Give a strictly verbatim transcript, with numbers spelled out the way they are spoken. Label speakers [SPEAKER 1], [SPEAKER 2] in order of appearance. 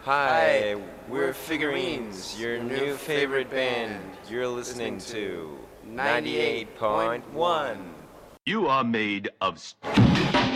[SPEAKER 1] Hi, we're Figurines, your new favorite band. You're listening to ninety-eight point one.
[SPEAKER 2] You are made of...